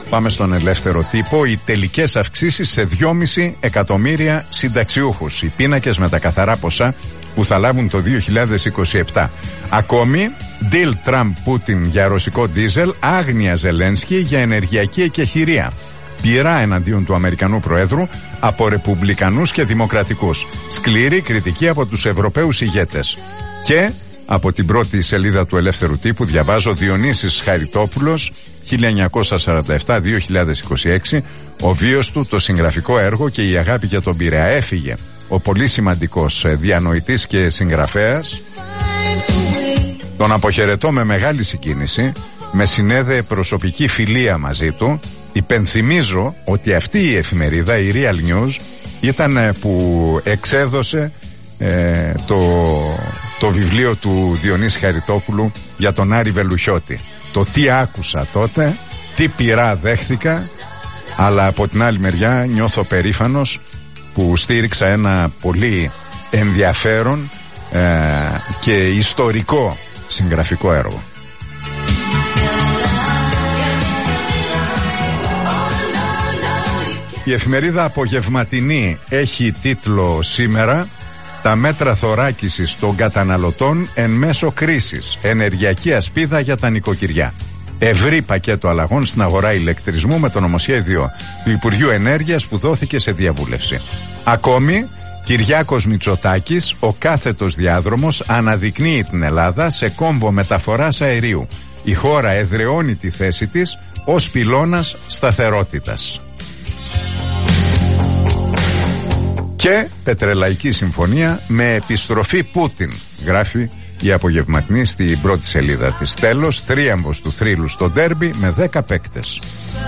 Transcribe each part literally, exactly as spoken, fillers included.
Πάμε στον ελεύθερο τύπο. Οι τελικές αυξήσεις σε δυόμισι εκατομμύρια συνταξιούχους. Οι πίνακες με τα καθαρά ποσά που θα λάβουν το δύο χιλιάδες είκοσι επτά. Ακόμη, deal Τραμπ-Πούτιν για ρωσικό ντίζελ, άγνοια Ζελένσκι για ενεργειακή εκεχηρία. Πειρά εναντίον του Αμερικανού Προέδρου από Ρεπουμπλικανούς και Δημοκρατικούς. Σκληρή κριτική από τους Ευρωπαίους ηγέτες. Και από την πρώτη σελίδα του ελεύθερου τύπου διαβάζω: Διονύσης Χαριτόπουλος, χίλια εννιακόσια σαράντα επτά με δύο χιλιάδες είκοσι έξι. Ο βίος του, το συγγραφικό έργο και η αγάπη για τον Πειραιά. Έφυγε ο πολύ σημαντικός διανοητής και συγγραφέας. Τον αποχαιρετώ με μεγάλη συγκίνηση, με συνέδε προσωπική φιλία μαζί του. Υπενθυμίζω ότι αυτή η εφημερίδα, η Real News, ήταν που εξέδωσε ε, το, το βιβλίο του Διονύση Χαριτόπουλου για τον Άρη Βελουχιώτη. Το τι άκουσα τότε, τι πειρά δέχθηκα, αλλά από την άλλη μεριά νιώθω περήφανος που στήριξα ένα πολύ ενδιαφέρον ε, και ιστορικό συγγραφικό έργο. Η εφημερίδα Απογευματινή έχει τίτλο σήμερα: Τα μέτρα θωράκισης των καταναλωτών εν μέσω κρίσης, ενεργειακή ασπίδα για τα νοικοκυριά. Ευρύ πακέτο αλλαγών στην αγορά ηλεκτρισμού με το νομοσχέδιο του Υπουργείου Ενέργειας που δόθηκε σε διαβούλευση. Ακόμη, Κυριάκος Μητσοτάκης, ο κάθετος διάδρομος αναδεικνύει την Ελλάδα σε κόμβο μεταφοράς αερίου. Η χώρα εδραιώνει τη θέση της ως πυλώνας σταθερότητας. Και πετρελαϊκή συμφωνία με επιστροφή Πούτιν, γράφει η Απογευματινή στην πρώτη σελίδα της. Τέλος, θρίαμβος του θρύλου στο ντέρμπι με δέκα παίκτες.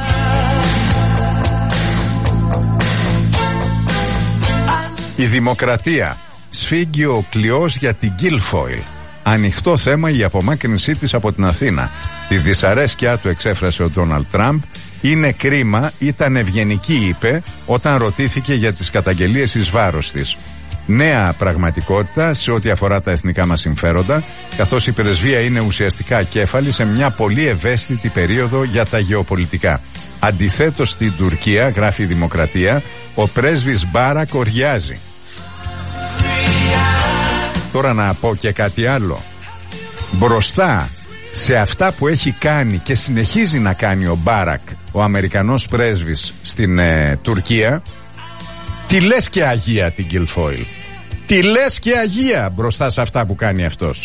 Η Δημοκρατία. Σφίγγει ο κλειός για την Guilfoyle. Ανοιχτό θέμα η απομάκρυνσή της από την Αθήνα. Τη δυσαρέσκειά του εξέφρασε ο Ντόναλντ Τραμπ. Είναι κρίμα, ήταν ευγενική, είπε, όταν ρωτήθηκε για τις καταγγελίες εις βάρος της. Νέα πραγματικότητα σε ό,τι αφορά τα εθνικά μας συμφέροντα, καθώς η πρεσβεία είναι ουσιαστικά κέφαλη σε μια πολύ ευαίσθητη περίοδο για τα γεωπολιτικά. Αντιθέτως στην Τουρκία, γράφει η Δημοκρατία, ο πρέσβης Μπάρακ οριάζει. Τώρα να πω και κάτι άλλο. Μπροστά σε αυτά που έχει κάνει και συνεχίζει να κάνει ο Μπάρακ, ο Αμερικανός πρέσβης στην ε, Τουρκία, τι λες και αγία την Guilfoyle. Τι λες και αγία μπροστά σε αυτά που κάνει αυτός.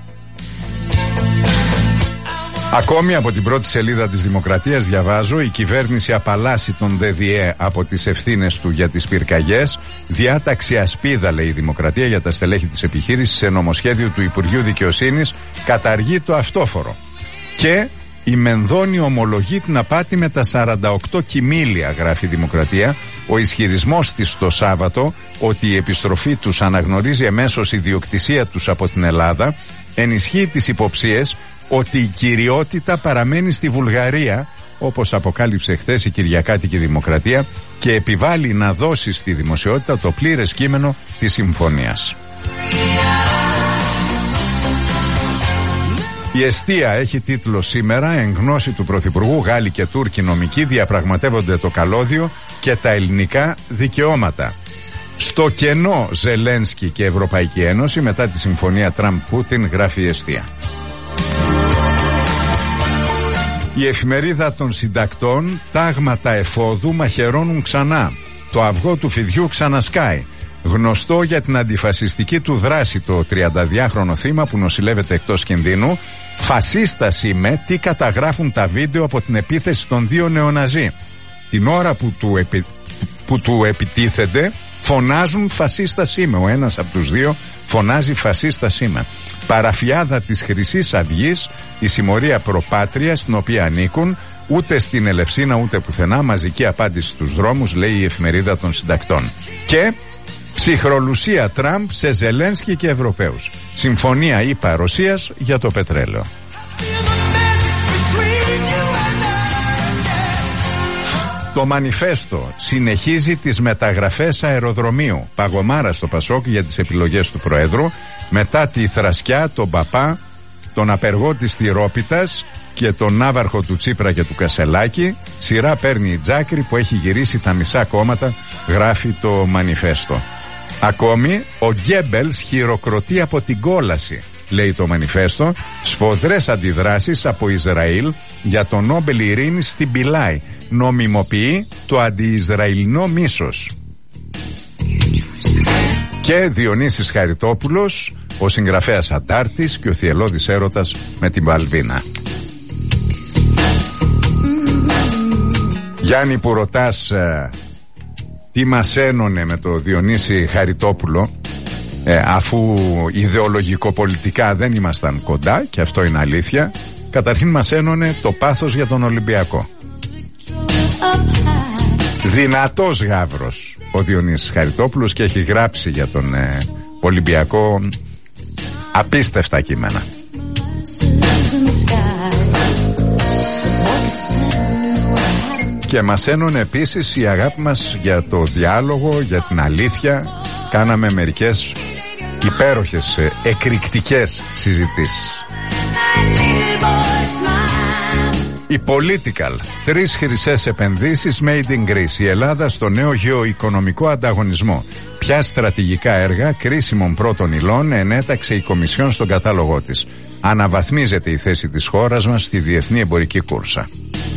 Ακόμη από την πρώτη σελίδα της Δημοκρατίας διαβάζω: η κυβέρνηση απαλλάσσει τον ΔΔΕ από τις ευθύνες του για τις πυρκαγιές. Διάταξη ασπίδα, λέει η Δημοκρατία, για τα στελέχη της επιχείρησης σε νομοσχέδιο του Υπουργείου Δικαιοσύνης. Καταργεί το αυτόφορο. Και η Μενδώνη ομολογεί την απάτη με τα σαράντα οκτώ κοιμήλια, γράφει η Δημοκρατία. Ο ισχυρισμός της το Σάββατο ότι η επιστροφή τους αναγνωρίζει εμέσως ιδιοκτησία τους από την Ελλάδα ενισχύει τις υποψίες ότι η κυριότητα παραμένει στη Βουλγαρία, όπως αποκάλυψε χθες η Κυριακάτικη Δημοκρατία, και επιβάλλει να δώσει στη δημοσιότητα το πλήρες κείμενο της συμφωνίας. Η Εστία έχει τίτλο σήμερα: εν γνώση του Πρωθυπουργού, Γάλλοι και Τούρκοι νομικοί διαπραγματεύονται το καλώδιο και τα ελληνικά δικαιώματα. Στο κενό Ζελένσκι και Ευρωπαϊκή Ένωση μετά τη συμφωνία Τραμπ-Πούτιν, γράφει η Εστία. Η εφημερίδα των συντακτών: τάγματα εφόδου μαχαιρώνουν ξανά. Το αυγό του φιδιού ξανασκάει. Γνωστό για την αντιφασιστική του δράση το τριανταδυάχρονο θύμα που νοσηλεύεται εκτός κινδύνου. Φασίστας είμαι, τι καταγράφουν τα βίντεο από την επίθεση των δύο νεοναζί. Την ώρα που του, επι... που του επιτίθενται φωνάζουν φασίστας είμαι. Ο ένας από τους δύο φωνάζει φασίστας είμαι. Παραφιάδα της Χρυσής Αυγής, η συμμορία προπάτρια στην οποία ανήκουν. Ούτε στην Ελευσίνα ούτε πουθενά μαζική απάντηση στους δρόμους, λέει η εφημερίδα των συντακτών. Και ψυχρολουσία Τραμπ σε Ζελένσκι και Ευρωπαίους. Συμφωνία ΗΠΑ Ρωσίας για το πετρέλαιο. Το Μανιφέστο συνεχίζει τις μεταγραφές αεροδρομίου. Παγωμάρα στο Πασόκ για τις επιλογές του Προέδρου μετά τη Θρασκιά, τον Παπά, τον απεργό της Θηρόπιτας και τον ναύαρχο του Τσίπρα και του Κασελάκη, σειρά παίρνει η Τζάκρη που έχει γυρίσει τα μισά κόμματα, γράφει το μανιφέστο. Ακόμη, ο Γκέμπελς χειροκροτεί από την κόλαση, λέει το μανιφέστο, σφοδρές αντιδράσεις από Ισραήλ για το Νόμπελ Ειρήνης στην Πιλάη. Νομιμοποιεί το αντιισραηλινό μίσος. Και Διονύσης Χαριτόπουλος, ο συγγραφέας Αντάρτης και ο θυελλώδης έρωτας με την Βαλβίνα. Γιάννη, που ρωτάς ε, τι μας ένωνε με το Διονύση Χαριτόπουλο, ε, αφού ιδεολογικοπολιτικά δεν ήμασταν κοντά, και αυτό είναι αλήθεια, καταρχήν μας ένωνε το πάθος για τον Ολυμπιακό. Δυνατός γάβρος ο Διονύσης Χαριτόπουλος και έχει γράψει για τον ε, Ολυμπιακό απίστευτα κείμενα. Και μας ένωνε επίσης η αγάπη μας για το διάλογο, για την αλήθεια. Κάναμε μερικές υπέροχες, ε, εκρηκτικές συζητήσεις. Η Political. Τρεις χρυσές επενδύσεις made in Greece. Η Ελλάδα στο νέο γεωοικονομικό ανταγωνισμό. Ποια στρατηγικά έργα κρίσιμων πρώτων υλών ενέταξε η Κομισιόν στον κατάλογό της. Αναβαθμίζεται η θέση της χώρας μας στη διεθνή εμπορική κούρσα.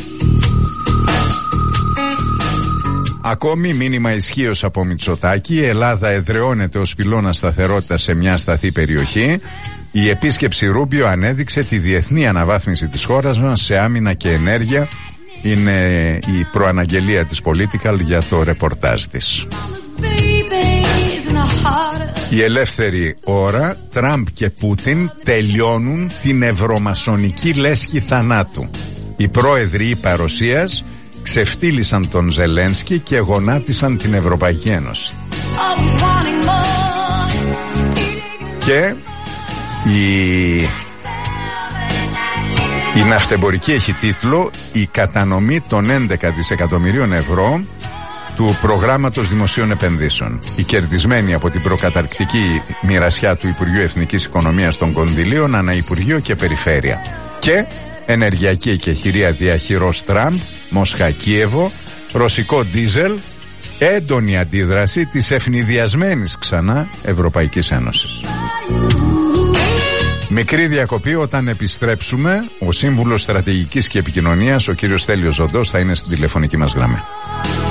Ακόμη μήνυμα ισχύως από Μητσοτάκη. Η Ελλάδα εδραιώνεται ως πυλώνα σταθερότητας σε μια ασταθή περιοχή. Η επίσκεψη Ρούμπιο ανέδειξε τη διεθνή αναβάθμιση της χώρας μας σε άμυνα και ενέργεια. Είναι η προαναγγελία της Political για το ρεπορτάζ της. Η Ελεύθερη Ώρα. Τραμπ και Πούτιν τελειώνουν την ευρωμασονική λέσχη θανάτου. Οι πρόεδροι ΗΠΑ Ρωσίας ξεφτύλισαν τον Ζελένσκι και γονάτισαν την Ευρωπαϊκή Ένωση. Και η, η ναυτεμπορική έχει τίτλο «Η κατανομή των έντεκα δισεκατομμυρίων ευρώ του προγράμματος δημοσίων επενδύσεων». Οι κερδισμένοι από την προκαταρκτική μοιρασιά του Υπουργείου Εθνικής Οικονομίας των κονδυλίων ανά Υπουργείο και Περιφέρεια. Και ενεργειακή εκεχηρία διαχειρός Τραμπ, Μόσχα Κίεβο, ρωσικό ντίζελ, έντονη αντίδραση της ευνηδιασμένης ξανά Ευρωπαϊκής Ένωσης. Μικρή διακοπή. Όταν επιστρέψουμε, ο σύμβουλος στρατηγικής και επικοινωνίας, ο κύριος Στέλιος Ζοντός, θα είναι στην τηλεφωνική μας γραμμή.